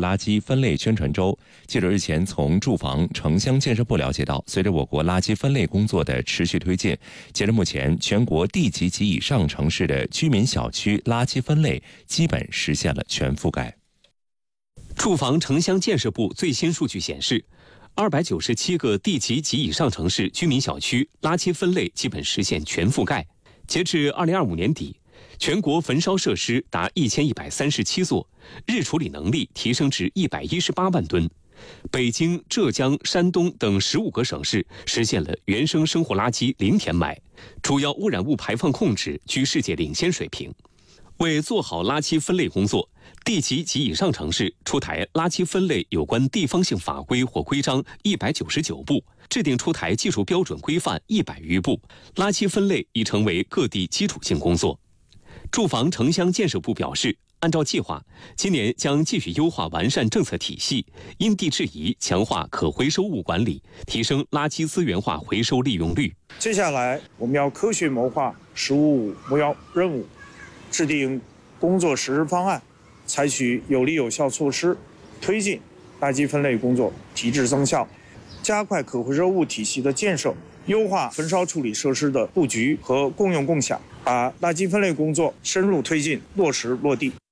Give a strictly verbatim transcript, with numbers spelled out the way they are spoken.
垃圾分类宣传周。记者日前从住房城乡建设部了解到，随着我国垃圾分类工作的持续推进，截至目前，全国地级及以上城市的居民小区垃圾分类基本实现了全覆盖。 住房城乡建设部最新数据显示，二百九十七个地级及以上城市居民小区垃圾分类基本实现全覆盖。截至二零二五年底，全国焚烧设施达一千一百三十七座，日处理能力提升至一百一十八万吨。北京、浙江、山东等十五个省市实现了原生生活垃圾零填埋，主要污染物排放控制居世界领先水平。为做好垃圾分类工作，地级及以上城市出台垃圾分类有关地方性法规或规章一百九十九部，制定出台技术标准规范一百余部，垃圾分类已成为各地基础性工作。住房城乡建设部表示，按照计划，今年将继续优化完善政策体系，因地制宜强化可回收物管理，提升垃圾资源化回收利用率。 接下来，我们要科学谋划“十五五”目标任务，制定工作实施方案，采取有力有效措施，推进垃圾分类工作提质增效，加快可回收物体系的建设，优化焚烧处理设施的布局和共用共享，把垃圾分类工作深入推进、落实落地。